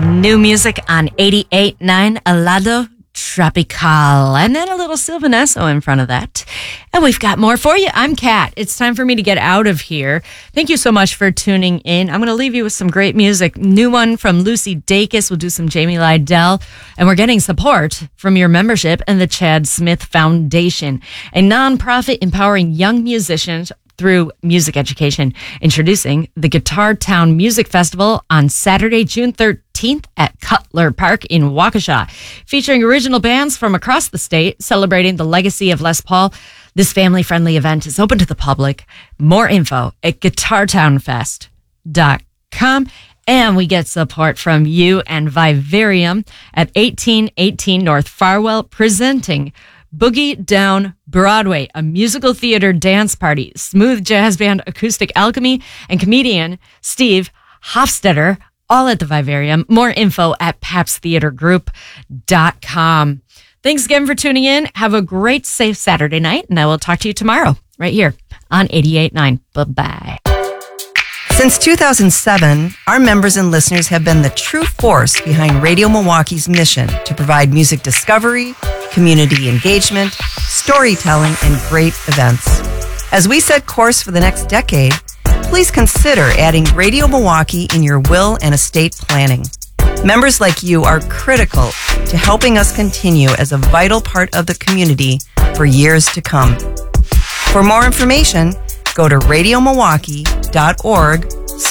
New music on 88.9 Alado Tropical. And then a little Sylvanesso in front of that. And we've got more for you. I'm Kat. It's time for me to get out of here. Thank you so much for tuning in. I'm going to leave you with some great music. New one from Lucy Dacus. We'll do some Jamie Lydell. And we're getting support from your membership and the Chad Smith Foundation, a nonprofit empowering young musicians through music education, introducing the Guitar Town Music Festival on Saturday, June 13th at Cutler Park in Waukesha, featuring original bands from across the state celebrating the legacy of Les Paul. This family-friendly event is open to the public. More info at guitartownfest.com. And we get support from you and Vivarium at 1818 North Farwell, presenting Boogie Down Broadway, a musical theater dance party. Smooth jazz band Acoustic Alchemy and comedian Steve Hofstetter, all at the Vivarium. More info at papstheatergroup.com. Thanks again for tuning in. Have a great, safe Saturday night, and I will talk to you tomorrow right here on 88.9. Bye-bye. Since 2007, our members and listeners have been the true force behind Radio Milwaukee's mission to provide music discovery, community engagement, storytelling, and great events. As we set course for the next decade, please consider adding Radio Milwaukee in your will and estate planning. Members like you are critical to helping us continue as a vital part of the community for years to come. For more information, go to radiomilwaukee.org